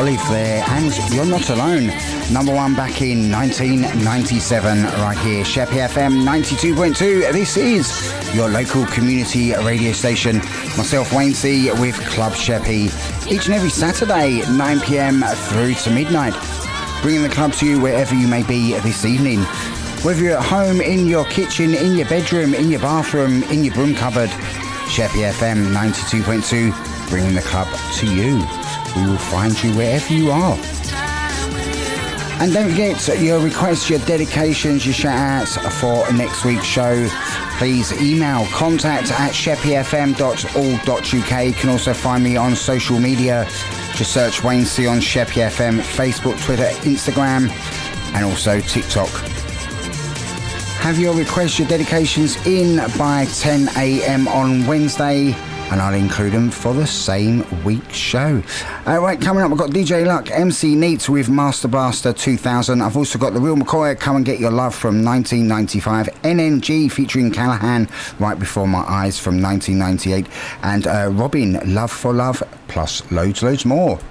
Olive there, and You're Not Alone, number one back in 1997, right here, Sheppey FM 92.2. This is your local community radio station. Myself, Wayne C, with Club Sheppey, each and every Saturday, 9 p.m. through to midnight, bringing the club to you wherever you may be this evening. Whether you're at home, in your kitchen, in your bedroom, in your bathroom, in your broom cupboard, Sheppey FM 92.2, bringing the club to you. We will find you wherever you are. And don't forget your requests, your dedications, your shout-outs for next week's show. Please email contact@sheppeyfm.org.uk. You can also find me on social media. Just search Wayne C on Sheppey FM, Facebook, Twitter, Instagram, and also TikTok. Have your requests, your dedications in by 10 a.m. on Wednesday, and I'll include them for the same week's show. Right, coming up, I've got DJ Luck, MC Neat with Master Blaster 2000. I've also got The Real McCoy, Come and Get Your Love from 1995. NNG featuring Callahan, Right Before My Eyes from 1998. And Robin, Love for Love, plus loads more.